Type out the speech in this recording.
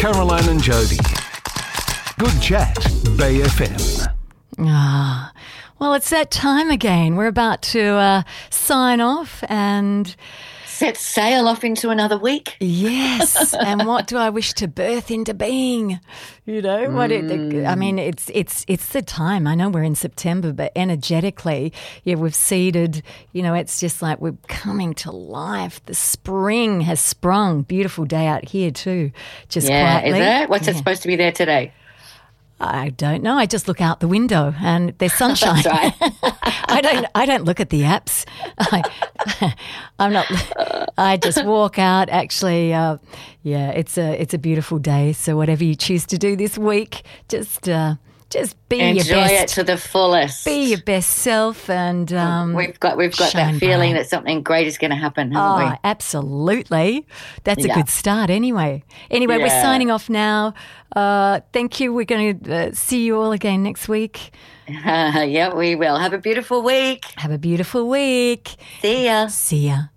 Caroline and Jody. Good chat, Bay FM. Well, it's that time again. We're about to sign off and set sail off into another week. Yes. And what do I wish to birth into being? You know, it's the time. I know we're in September, but energetically, we've seeded, it's just like we're coming to life. The spring has sprung. Beautiful day out here too. Just quietly. Is it? What's it supposed to be there today? I don't know. I just look out the window and there's sunshine. That's right. I don't look at the apps. I just walk out. Actually, it's a beautiful day. So whatever you choose to do this week, just be Enjoy your best. it to the fullest. Be your best self, and we've got that feeling that something great is going to happen, haven't we? Absolutely. That's a good start. Anyway, we're signing off now. Thank you. We're going to see you all again next week. Yeah, we will. Have a beautiful week. Have a beautiful week. See ya. See ya.